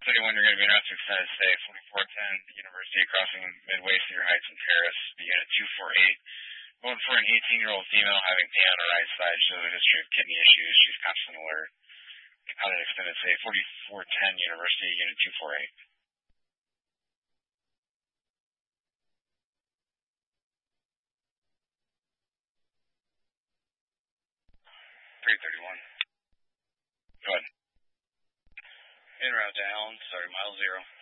31, you're going to be announced to extended stay, 4410, University crossing Midway, Cedar Heights and Terrace, the unit 248. Going for an 18-year-old female having pain on her right side. She has a history of kidney issues. She's constant alert. On an extended stay, 4410, University, unit 248. 331. Go ahead. En route to Allen, sorry, mile 0.